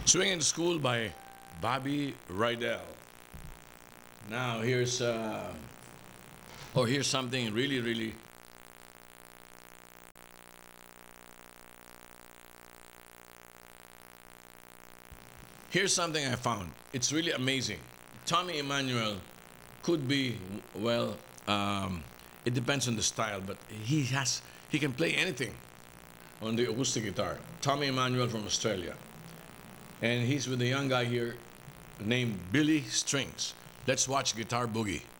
Swinging to School by Bobby Rydell. Now here's something really. Here's something I found. It's really amazing. Tommy Emmanuel could be well. It depends on the style, but he can play anything on the acoustic guitar. Tommy Emmanuel from Australia, and he's with a young guy here named Billy Strings. Let's watch Guitar Boogie.